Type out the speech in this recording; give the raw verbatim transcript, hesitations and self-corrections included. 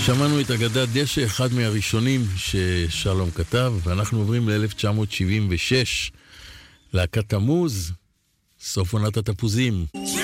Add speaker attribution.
Speaker 1: שמענו את אגדת דשא, אחד מהראשונים ששלום כתב, ואנחנו עוברים ל-אלף תשע מאות שבעים ושש, להקת תמוז, סוף עונת התפוזים.